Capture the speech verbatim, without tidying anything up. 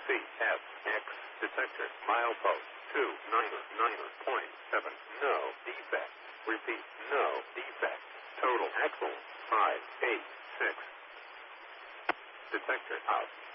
C F X detector milepost two nine nine point seven. No defect. Repeat, no defect. Total axle five eight six. Detector out.